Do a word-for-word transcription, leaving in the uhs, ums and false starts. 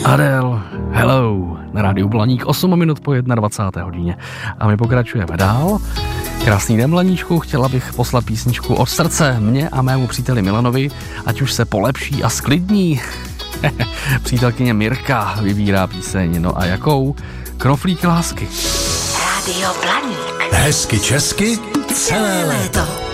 Adele, hello, na rádiu Blaník, osm minut po dvacáté jedné hodině. A my pokračujeme dál. Krásný den, Blaníčku, chtěla bych poslat písničku od srdce mě a mému příteli Milanovi, ať už se polepší a sklidní. Přítelkyně Mirka vybírá píseň, no a jakou? Knoflík lásky. Rádio Blaník. Hezky česky celé léto.